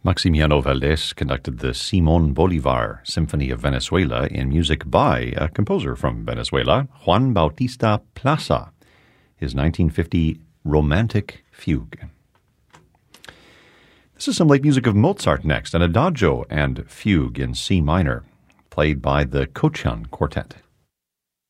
Maximiano Valdés conducted the Simón Bolívar Symphony of Venezuela in music by a composer from Venezuela, Juan Bautista Plaza, his 1950 Romantic Fugue. This is some late music of Mozart next, an adagio and fugue in C minor, played by the Kochan Quartet.